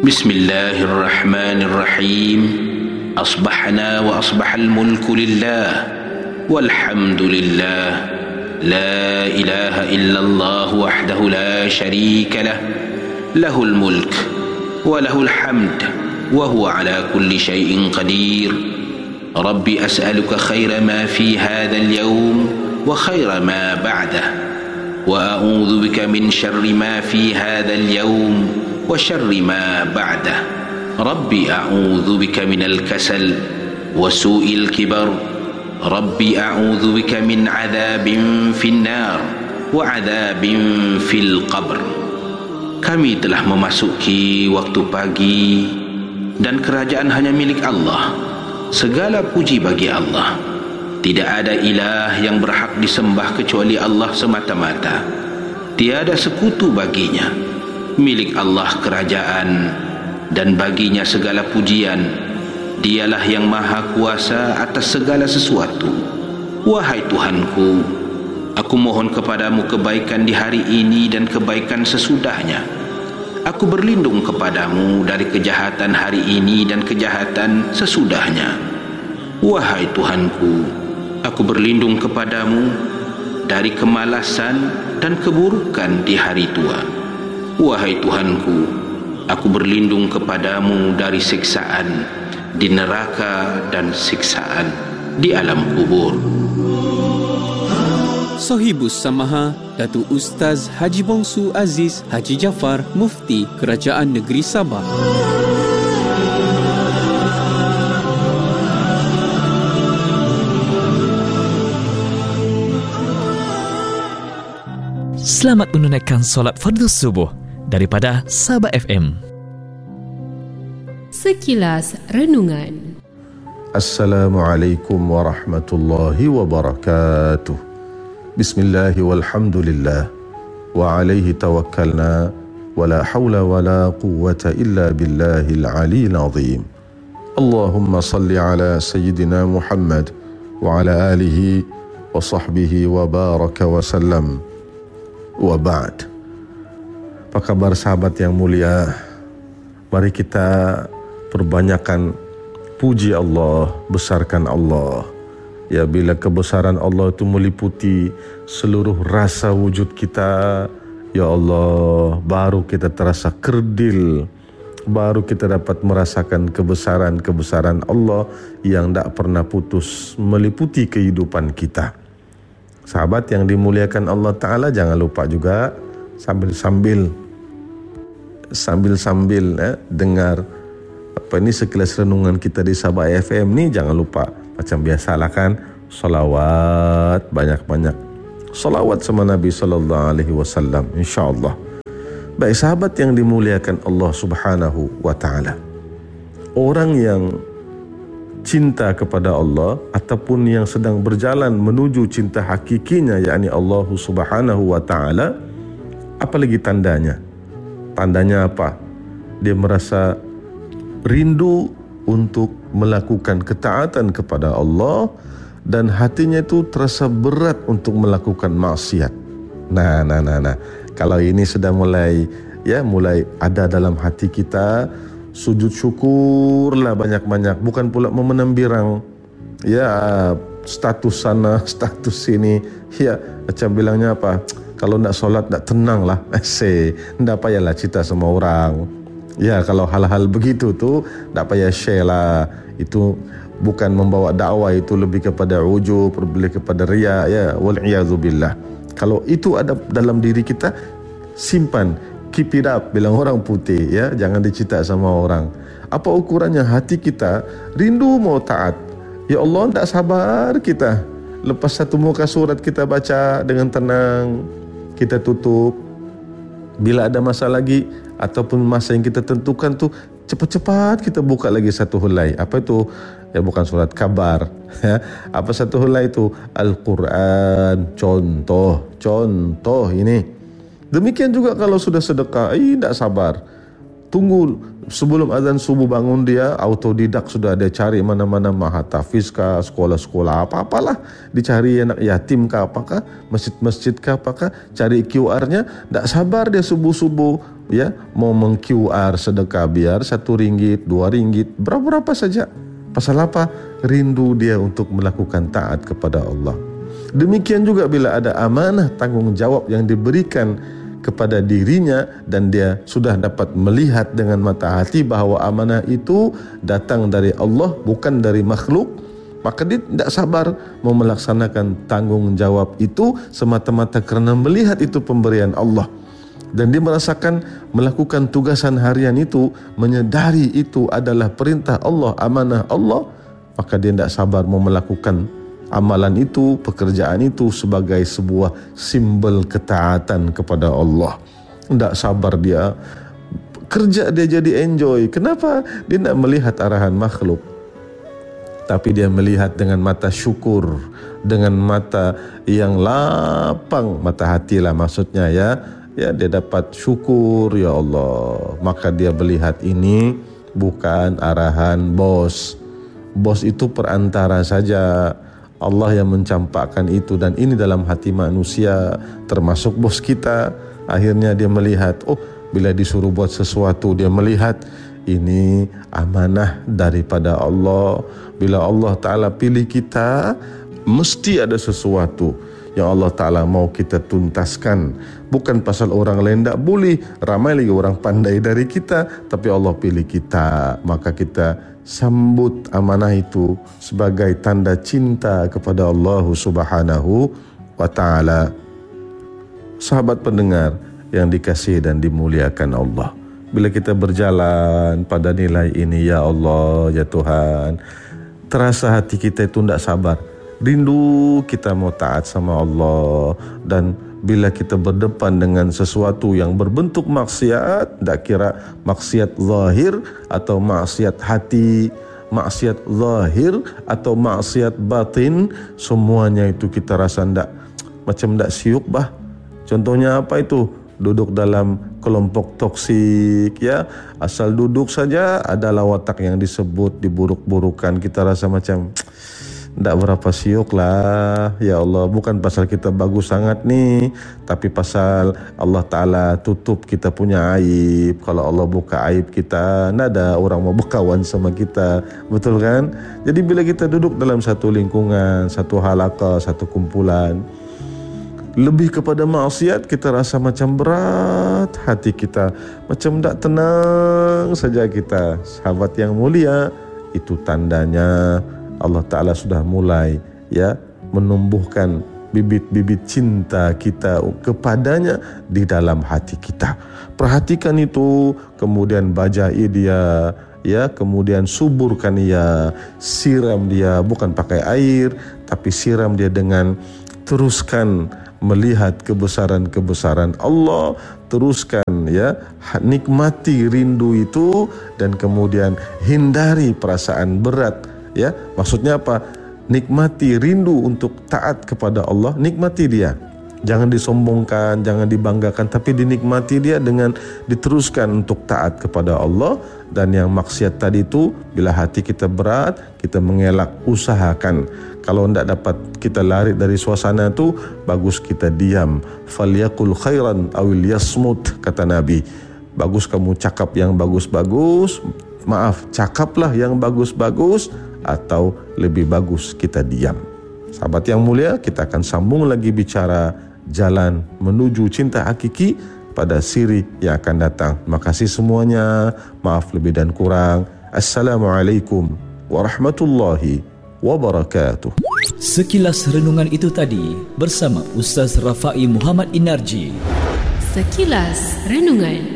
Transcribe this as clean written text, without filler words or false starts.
بسم الله الرحمن الرحيم أصبحنا وأصبح الملك لله والحمد لله لا إله إلا الله وحده لا شريك له له الملك وله الحمد وهو على كل شيء قدير رب أسألك خير ما في هذا اليوم وخير ما بعده وأعوذ بك من شر ما في هذا اليوم وشر ما بعده ربي أعوذ بك من الكسل وسوء الكبر ربي أعوذ بك من عذاب في النار وعذاب في القبر. Kami telah memasuki waktu pagi dan kerajaan hanya milik Allah. Segala puji bagi Allah. Tidak ada ilah yang berhak disembah kecuali Allah semata-mata. Tiada sekutu baginya. Milik Allah kerajaan dan baginya segala pujian. Dialah yang maha kuasa atas segala sesuatu. Wahai Tuhanku, aku mohon kepadamu kebaikan di hari ini dan kebaikan sesudahnya. Aku berlindung kepadamu dari kejahatan hari ini dan kejahatan sesudahnya. Wahai Tuhanku, aku berlindung kepadamu dari kemalasan dan keburukan di hari tua. Wahai Tuhanku, aku berlindung kepadamu dari siksaan di neraka dan siksaan di alam kubur. Sohibus Samaha, Datuk Ustaz Haji Bongsu Aziz Haji Jaafar, Mufti Kerajaan Negeri Sabah. Selamat menunaikan solat fardu subuh daripada Sabah FM. Sekilas Renungan. Assalamualaikum warahmatullahi wabarakatuh. Bismillah walhamdulillah wa alaihi tawakkalna wa la hawla wa la quwwata illa billahil aliyyil azim. Allahumma salli ala sayyidina Muhammad wa ala alihi wa sahbihi wa baraka wa sallam. Wa ba'd. Apa kabar sahabat yang mulia? Mari kita perbanyakkan puji Allah, besarkan Allah. Ya, bila kebesaran Allah itu meliputi seluruh rasa wujud kita, ya Allah, baru kita terasa kerdil, baru kita dapat merasakan kebesaran Allah yang tak pernah putus meliputi kehidupan kita. Sahabat yang dimuliakan Allah Ta'ala, jangan lupa juga sambil dengar apa ini sekilas renungan kita di Sabah FM ni, jangan lupa macam biasalah kan, solawat banyak-banyak, solawat sama Nabi SAW, insyaAllah. Baik sahabat yang dimuliakan Allah Subhanahu wa Ta'ala, orang yang cinta kepada Allah ataupun yang sedang berjalan menuju cinta hakikinya, yakni Allah Subhanahu wa Ta'ala, apalagi tandanya? Tandanya apa? Dia merasa rindu untuk melakukan ketaatan kepada Allah dan hatinya itu terasa berat untuk melakukan maksiat. Nah. Kalau ini sudah mulai ada dalam hati kita, sujud syukurlah banyak-banyak, bukan pula memenambirang status sana status sini, macam bilangnya apa, kalau nak solat nak tenang lah, ndak payahlah cerita sama orang. Kalau hal-hal begitu tu tak payah share lah, itu bukan membawa dakwah, itu lebih kepada ujub, lebih kepada riya, wal'iyazubillah. Kalau itu ada dalam diri kita, simpan, keep it up, bilang orang putih, jangan dicerita sama orang. Apa ukurannya? Hati kita rindu mau taat, ya Allah, tak sabar kita. Lepas satu muka surat kita baca dengan tenang, kita tutup. Bila ada masa lagi ataupun masa yang kita tentukan tu, cepat-cepat kita buka lagi satu helai. Apa itu? Bukan surat kabar. Apa satu helai itu? Al-Quran. Contoh ini. Demikian juga kalau sudah sedekah, tak sabar. Tunggu sebelum azan subuh bangun, dia autodidak sudah dia cari mana-mana mahatafiz kah, sekolah-sekolah apa-apalah, dicari anak yatim kah apakah, masjid-masjid kah apakah, cari QR-nya, tak sabar dia subuh-subuh mau meng-QR sedekah biar RM1, RM2, berapa saja. Pasal apa? Rindu dia untuk melakukan taat kepada Allah. Demikian juga bila ada amanah tanggungjawab yang diberikan kepada dirinya dan dia sudah dapat melihat dengan mata hati bahawa amanah itu datang dari Allah bukan dari makhluk, maka dia tidak sabar mau melaksanakan tanggungjawab itu semata-mata kerana melihat itu pemberian Allah. Dan dia merasakan melakukan tugasan harian itu, menyedari itu adalah perintah Allah, amanah Allah, maka dia tidak sabar mau melakukan amalan itu, pekerjaan itu sebagai sebuah simbol ketaatan kepada Allah. Tidak sabar dia. Kerja dia jadi enjoy. Kenapa? Dia tidak melihat arahan makhluk, tapi dia melihat dengan mata syukur, dengan mata yang lapang, mata hati lah maksudnya ya. Ya, dia dapat syukur, ya Allah. Maka dia melihat ini bukan arahan bos. Bos itu perantara saja. Allah yang mencampakkan itu, dan ini dalam hati manusia termasuk bos kita. Akhirnya dia melihat, oh bila disuruh buat sesuatu dia melihat ini amanah daripada Allah. Bila Allah Ta'ala pilih kita, mesti ada sesuatu yang Allah Ta'ala mau kita tuntaskan. Bukan pasal orang lain tak boleh, ramai lagi orang pandai dari kita, tapi Allah pilih kita, maka kita sambut amanah itu sebagai tanda cinta kepada Allah Subhanahu wa Ta'ala. Sahabat pendengar yang dikasihi dan dimuliakan Allah, bila kita berjalan pada nilai ini, ya Allah, ya Tuhan, terasa hati kita itu tidak sabar, rindu kita mau taat sama Allah. Dan bila kita berdepan dengan sesuatu yang berbentuk maksiat, tak kira maksiat zahir atau maksiat hati, maksiat zahir atau maksiat batin, semuanya itu kita rasa macam tak siuk bah. Contohnya apa itu? Duduk dalam kelompok toksik, ya, asal duduk saja adalah watak yang disebut, diburuk-burukan, kita rasa macam tak berapa siuk lah. Ya Allah, bukan pasal kita bagus sangat nih, tapi pasal Allah Ta'ala tutup kita punya aib. Kalau Allah buka aib kita, tak ada orang mau berkawan sama kita. Betul kan? Jadi bila kita duduk dalam satu lingkungan, satu halaqah, satu kumpulan, lebih kepada maksiat, kita rasa macam berat hati kita, macam tak tenang saja kita. Sahabat yang mulia, itu tandanya Allah Ta'ala sudah mulai menumbuhkan bibit-bibit cinta kita kepadanya di dalam hati kita. Perhatikan itu, kemudian bajai dia, kemudian suburkan dia, siram dia, bukan pakai air, tapi siram dia dengan teruskan melihat kebesaran-kebesaran Allah, teruskan nikmati rindu itu, dan kemudian hindari perasaan berat. Maksudnya apa? Nikmati rindu untuk taat kepada Allah, nikmati dia. Jangan disombongkan, jangan dibanggakan, tapi dinikmati dia dengan diteruskan untuk taat kepada Allah. Dan yang maksiat tadi itu, bila hati kita berat, kita mengelak, usahakan. Kalau tidak dapat kita lari dari suasana itu, bagus kita diam. Falyaqul khairan awil yasmut, kata Nabi. Bagus kamu cakap yang bagus-bagus, cakaplah yang bagus-bagus, atau lebih bagus kita diam. Sahabat yang mulia, kita akan sambung lagi bicara jalan menuju cinta hakiki pada siri yang akan datang. Terima kasih semuanya. Maaf lebih dan kurang. Assalamualaikum warahmatullahi wabarakatuh. Sekilas renungan itu tadi bersama Ustaz Rafai Muhammad Inarji. Sekilas renungan.